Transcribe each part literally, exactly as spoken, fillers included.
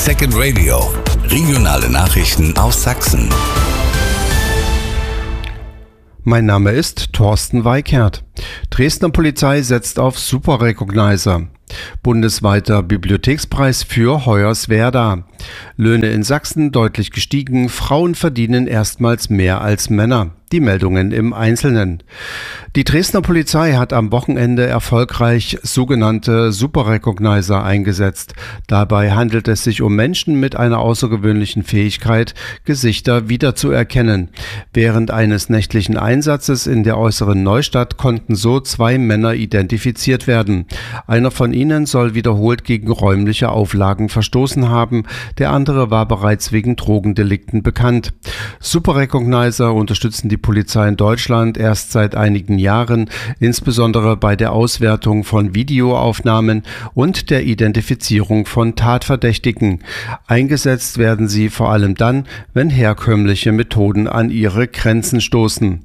Second Radio. Regionale Nachrichten aus Sachsen. Mein Name ist Thorsten Weikert. Dresdner Polizei setzt auf Superrecognizer. Bundesweiter Bibliothekspreis für Hoyerswerda. Löhne in Sachsen deutlich gestiegen. Frauen verdienen erstmals mehr als Männer. Die Meldungen im Einzelnen. Die Dresdner Polizei hat am Wochenende erfolgreich sogenannte Superrecognizer eingesetzt. Dabei handelt es sich um Menschen mit einer außergewöhnlichen Fähigkeit, Gesichter wiederzuerkennen. Während eines nächtlichen Einsatzes in der äußeren Neustadt konnten so zwei Männer identifiziert werden. Einer von ihnen soll wiederholt gegen räumliche Auflagen verstoßen haben. Der andere war bereits wegen Drogendelikten bekannt. Superrecognizer unterstützen die Polizei in Deutschland erst seit einigen Jahren, insbesondere bei der Auswertung von Videoaufnahmen und der Identifizierung von Tatverdächtigen. Eingesetzt werden sie vor allem dann, wenn herkömmliche Methoden an ihre Grenzen stoßen.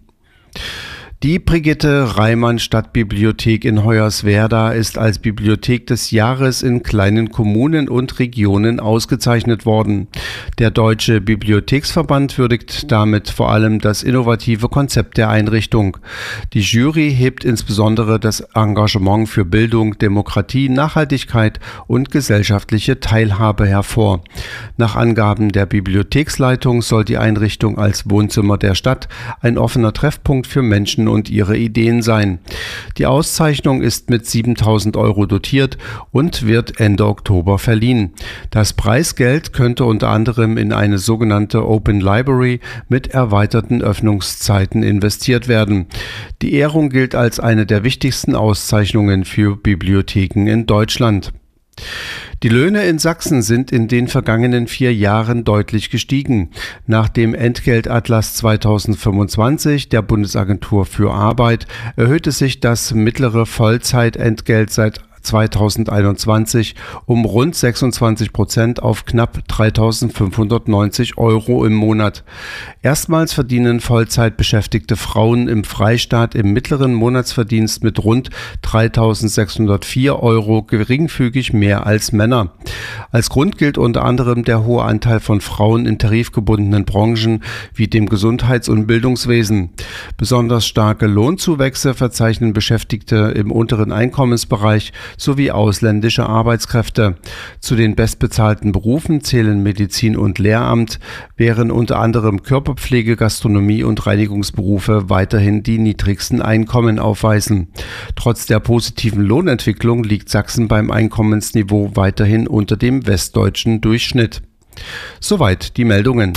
Die Brigitte Reimann Stadtbibliothek in Hoyerswerda ist als Bibliothek des Jahres in kleinen Kommunen und Regionen ausgezeichnet worden. Der Deutsche Bibliotheksverband würdigt damit vor allem das innovative Konzept der Einrichtung. Die Jury hebt insbesondere das Engagement für Bildung, Demokratie, Nachhaltigkeit und gesellschaftliche Teilhabe hervor. Nach Angaben der Bibliotheksleitung soll die Einrichtung als Wohnzimmer der Stadt ein offener Treffpunkt für Menschen und ihre Ideen sein. Die Auszeichnung ist mit siebentausend Euro dotiert und wird Ende Oktober verliehen. Das Preisgeld könnte unter anderem in eine sogenannte Open Library mit erweiterten Öffnungszeiten investiert werden. Die Ehrung gilt als eine der wichtigsten Auszeichnungen für Bibliotheken in Deutschland. Die Löhne in Sachsen sind in den vergangenen vier Jahren deutlich gestiegen. Nach dem Entgeltatlas zweitausendfünfundzwanzig der Bundesagentur für Arbeit erhöhte sich das mittlere Vollzeitentgelt seit zweitausendeinundzwanzig um rund sechsundzwanzig Prozent auf knapp dreitausendfünfhundertneunzig Euro im Monat. Erstmals verdienen Vollzeitbeschäftigte Frauen im Freistaat im mittleren Monatsverdienst mit rund dreitausendsechshundertvier Euro geringfügig mehr als Männer. Als Grund gilt unter anderem der hohe Anteil von Frauen in tarifgebundenen Branchen wie dem Gesundheits- und Bildungswesen. Besonders starke Lohnzuwächse verzeichnen Beschäftigte im unteren Einkommensbereich sowie ausländische Arbeitskräfte. Zu den bestbezahlten Berufen zählen Medizin und Lehramt, während unter anderem Körperpflege, Gastronomie und Reinigungsberufe weiterhin die niedrigsten Einkommen aufweisen. Trotz der positiven Lohnentwicklung liegt Sachsen beim Einkommensniveau weiterhin unter dem westdeutschen Durchschnitt. Soweit die Meldungen.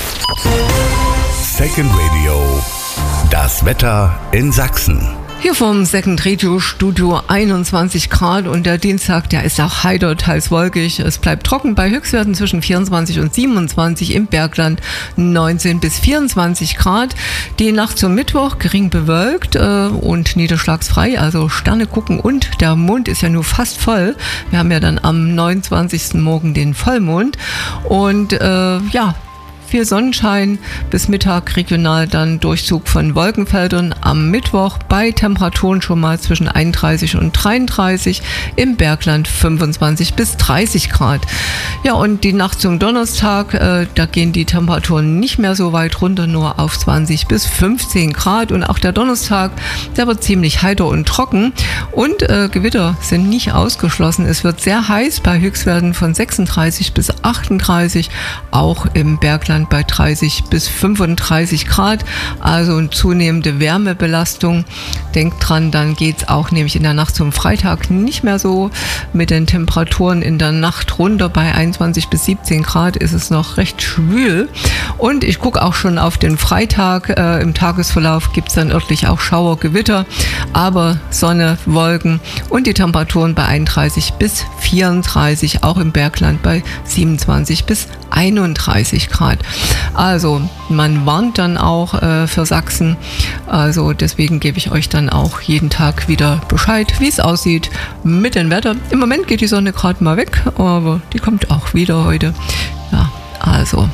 Second Radio. Das Wetter in Sachsen. Hier vom Second Radio Studio einundzwanzig Grad und der Dienstag, der ist auch heiter, teils wolkig. Es bleibt trocken bei Höchstwerten zwischen vierundzwanzig und siebenundzwanzig, im Bergland neunzehn bis vierundzwanzig Grad. Die Nacht zum Mittwoch gering bewölkt äh, und niederschlagsfrei, also Sterne gucken und der Mond ist ja nur fast voll. Wir haben ja dann am neunundzwanzigsten Morgen den Vollmond und äh, ja, viel Sonnenschein, bis Mittag regional dann Durchzug von Wolkenfeldern. Am Mittwoch bei Temperaturen schon mal zwischen einunddreißig und dreiunddreißig, im Bergland fünfundzwanzig bis dreißig Grad. Ja, und die Nacht zum Donnerstag, äh, da gehen die Temperaturen nicht mehr so weit runter, nur auf zwanzig bis fünfzehn Grad. Und auch der Donnerstag, der wird ziemlich heiter und trocken und äh, Gewitter sind nicht ausgeschlossen. Es wird sehr heiß bei Höchstwerten von sechsunddreißig bis achtunddreißig, auch im Bergland bei dreißig bis fünfunddreißig Grad, also eine zunehmende Wärmebelastung. Denkt dran, dann geht es auch nämlich in der Nacht zum Freitag nicht mehr so mit den Temperaturen in der Nacht runter. Bei einundzwanzig bis siebzehn Grad ist es noch recht schwül. Und ich gucke auch schon auf den Freitag. Äh, Im Tagesverlauf gibt es dann örtlich auch Schauer, Gewitter, aber Sonne, Wolken und die Temperaturen bei einunddreißig bis vierunddreißig, auch im Bergland bei siebenundzwanzig bis einunddreißig Grad. Also man warnt dann auch äh, für Sachsen, also deswegen gebe ich euch dann auch jeden Tag wieder Bescheid, wie es aussieht mit dem Wetter. Im Moment geht die Sonne gerade mal weg, aber die kommt auch wieder heute. Ja, also.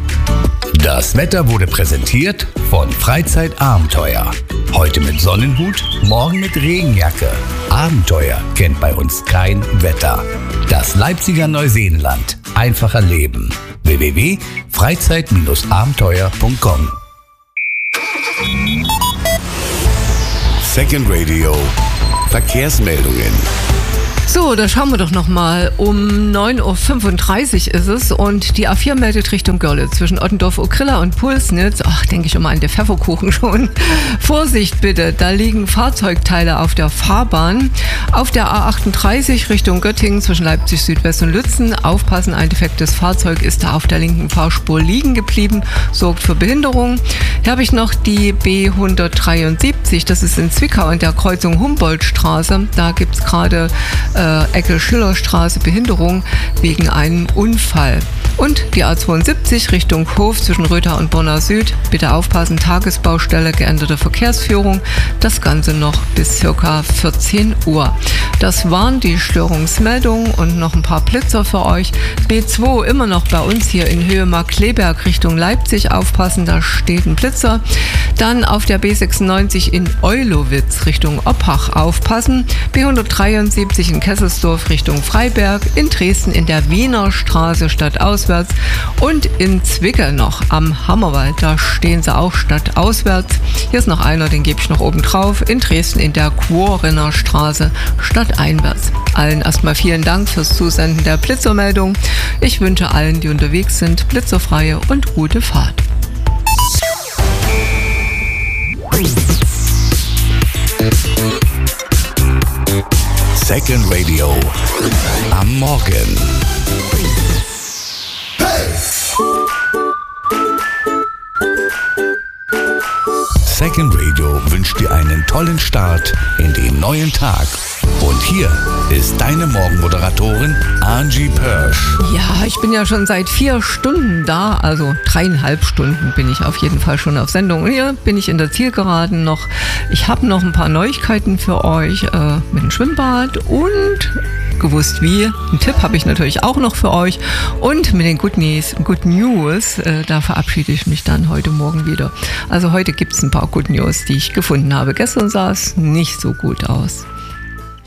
Das Wetter wurde präsentiert von Freizeitabenteuer. Heute mit Sonnenhut, morgen mit Regenjacke. Abenteuer kennt bei uns kein Wetter. Das Leipziger Neuseenland. einfacher leben. w w w punkt freizeit abenteuer punkt com. Second Radio Verkehrsmeldungen. So, da schauen wir doch nochmal. Um neun Uhr fünfunddreißig ist es und die A vier meldet Richtung Görlitz zwischen Ottendorf-Okrilla und Pulsnitz. Ach, denke ich immer an den Pfefferkuchen schon. Vorsicht bitte, da liegen Fahrzeugteile auf der Fahrbahn. Auf der A achtunddreißig Richtung Göttingen zwischen Leipzig Südwest und Lützen. Aufpassen, ein defektes Fahrzeug ist da auf der linken Fahrspur liegen geblieben, sorgt für Behinderung. Hier habe ich noch die B hundertdreiundsiebzig, das ist in Zwickau an der Kreuzung Humboldtstraße. Da gibt es gerade äh, Ecke Schillerstraße Behinderung wegen einem Unfall. Und die A zweiundsiebzig Richtung Hof zwischen Rötha und Bonner Süd. Bitte aufpassen, Tagesbaustelle, geänderte Verkehrsführung. Das Ganze noch bis ca. vierzehn Uhr. Das waren die Störungsmeldungen und noch ein paar Blitzer für euch. B zwei immer noch bei uns hier in Höhe Markkleeberg Richtung Leipzig aufpassen, da steht ein Blitzer. Dann auf der B sechsundneunzig in Eulowitz Richtung Oppach aufpassen. B hundertdreiundsiebzig in Kesselsdorf Richtung Freiberg. In Dresden in der Wiener Straße stadtauswärts. Und in Zwickau noch am Hammerwald, da stehen sie auch stadtauswärts. Hier ist noch einer, den gebe ich noch oben drauf. In Dresden in der Quorinner Straße stadteinwärts. Allen erstmal vielen Dank fürs Zusenden der Blitzermeldung. Ich wünsche allen, die unterwegs sind, blitzerfreie und gute Fahrt. Second Radio am Morgen. Second Radio wünscht dir einen tollen Start in den neuen Tag. Und hier ist deine Morgenmoderatorin Angie Pörsch. Ja, ich bin ja schon seit vier Stunden da, also dreieinhalb Stunden bin ich auf jeden Fall schon auf Sendung. Und hier bin ich in der Zielgeraden noch. Ich habe noch ein paar Neuigkeiten für euch äh, mit dem Schwimmbad und gewusst wie. Einen Tipp habe ich natürlich auch noch für euch. Und mit den Good News, Good News äh, da verabschiede ich mich dann heute Morgen wieder. Also heute gibt es ein paar Good News, die ich gefunden habe. Gestern sah es nicht so gut aus.